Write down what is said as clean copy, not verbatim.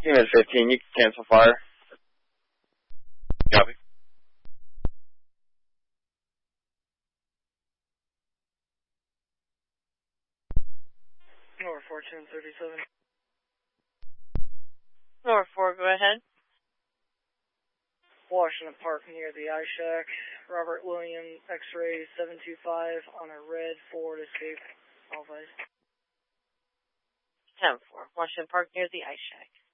Unit 15, you can cancel fire. Copy. Nor 4237. Nor 4, go ahead. Washington Park near the iShack. Robert William, X-ray 725 on a red Ford Escape. All advised. 10-4, Washington Park near the iShack.